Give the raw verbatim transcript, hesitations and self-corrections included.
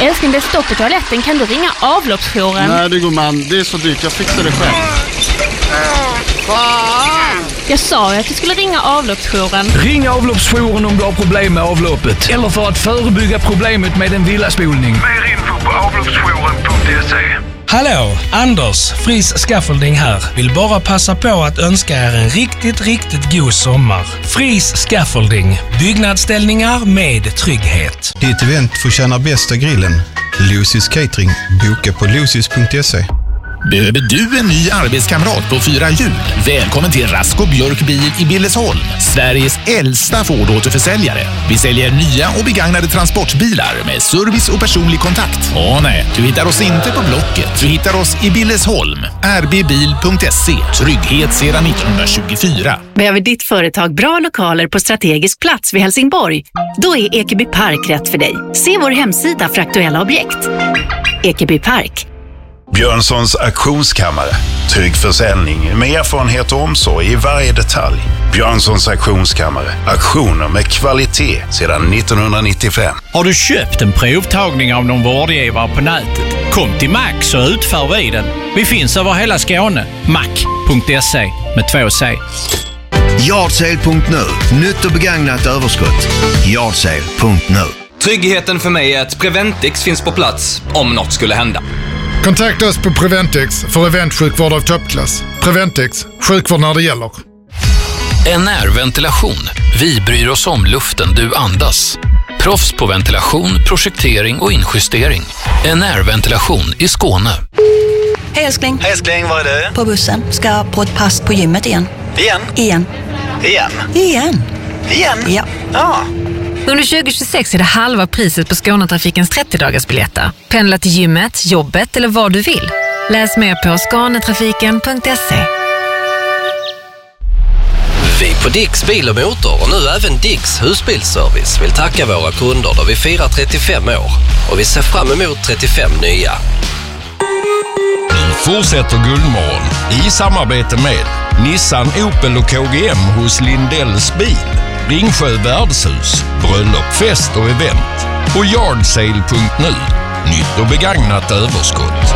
Älskling, det är stopp i toaletten. Kan du ringa avloppsjouren? Nej, det går man. Det är så dyrt. Jag fixar det själv. Fan! Jag sa ju att du skulle ringa avloppsjouren. Ring avloppsjouren om du har problem med avloppet. Eller för att förebygga problemet med en villaspolning. Mer info på avloppsjouren punkt se. Hallå, Anders, Fris Scaffolding här. Vill bara passa på att önska er en riktigt, riktigt god sommar. Fris Scaffolding, byggnadsställningar med trygghet. Ditt event förtjänar bästa grillen. Lucy's Catering. Boka på lucis punkt se. Behöver du en ny arbetskamrat på fyra hjul? Välkommen till Rasko Björk Bil i Billesholm, Sveriges äldsta Ford-återförsäljare. Vi säljer nya och begagnade transportbilar med service och personlig kontakt. Åh nej, du hittar oss inte på Blocket. Du hittar oss i Billesholm. r b bil punkt se. Trygghet sedan nittonhundratjugofyra. Behöver ditt företag bra lokaler på strategisk plats vid Helsingborg? Då är Ekeby Park rätt för dig. Se vår hemsida för aktuella objekt. Ekeby Park. Björnssons auktionskammare. Trygg försäljning med erfarenhet och omsorg i varje detalj. Björnssons auktionskammare. Auktioner med kvalitet sedan nittonhundranittiofem. Har du köpt en provtagning av någon vårdgivare på nätet? Kom till Max så utför vi den. Vi finns över hela Skåne. mac punkt se med två C. Yardsale punkt nu. Nytt och begagnat överskott. Yardsale punkt nu. Tryggheten för mig är att Preventix finns på plats om något skulle hända. Kontakta oss på Preventix för eventsjukvård av toppklass. Preventix, sjukvård när det gäller. N R-ventilation. Vi bryr oss om luften du andas. Proffs på ventilation, projektering och injustering. N R-ventilation i Skåne. Hej älskling. Hej älskling, var är du? På bussen. Ska på ett pass på gymmet igen. Igen? Igen. Igen? Igen. Igen? Ja. Ja. Under tjugo tjugosex är det halva priset på Skånetrafikens trettio-dagarsbiljetter. Pendla till gymmet, jobbet eller vad du vill. Läs mer på skånetrafiken punkt se. Vi på Dicks Bil och Motor och nu även Dicks husbilsservice vill tacka våra kunder då vi firar trettiofem år. Och vi ser fram emot trettiofem nya. Nu fortsätter Guldmorgon i samarbete med Nissan, Opel och K G M hos Lindells bil. Ringsjö värdshus, bröllop, fest och event. Och yardsale punkt nu. Nytt och begagnat överskott.